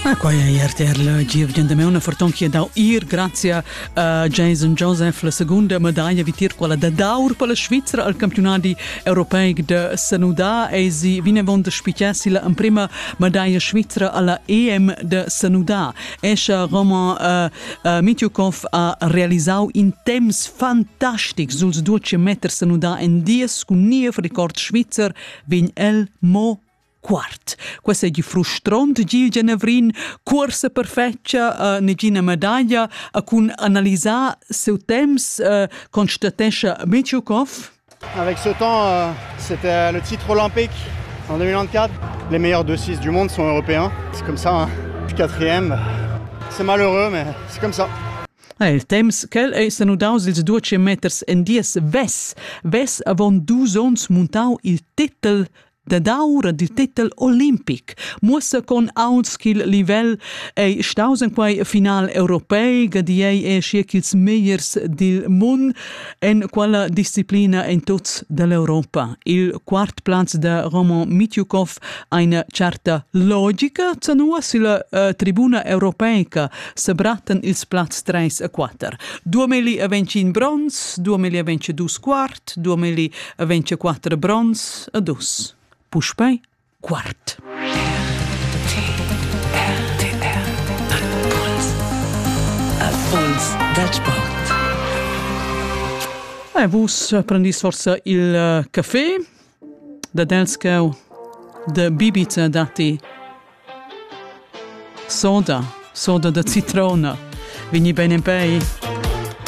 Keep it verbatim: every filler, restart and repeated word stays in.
Ah, qua è R T L G V da me una fortonchia da ir grazie a Jason Joseph la seconda medaglia vitir quella da daur per la Svizzera al campionati europei de Sanuda e si vinevon de spicessi la prima medaglia svizzera alla E M de Sanuda. Esce Roman uh, uh, Mityukov ha realizzato in temps fantastic suls duecento meter Sanuda in dies con niev record svizzer vin el mo quart. Questo è di frustrante Gil Genevrin, corsa perfetta, uh, negina medaglia, a con analizzare seu temps, uh, constatesce Mityukov. Avec ce temps, euh, c'était le titre olympique en deux mille vingt-quatre. Les meilleurs deux six du monde sont européens. C'est comme ça, hein. Je suis quatrième. C'est malheureux, mais c'est comme ça. Eh, il temps quel è sanudaus ils duecento meters en dies ves. Ves avon dus ons montau il titel da daura di titel olimpic. Mussa con outskill livel e staus in quai final europei gadiei e schiekils meiers del mun en quella disciplina in tuts dell'Europa. Il quart plans da Roman Mityukov eine certa logica zanua sulla uh, tribuna europeica sebraten ils plats tre e quattro. duemilaventi bronz, duemilaventidue quart, duemilaventiquattro bronz e dus. Puspei quart. A Puls del Sport. E vus prendis forse il uh, caffè da Delskau de Bibica dati soda, soda da citrona. Vini bene in pei.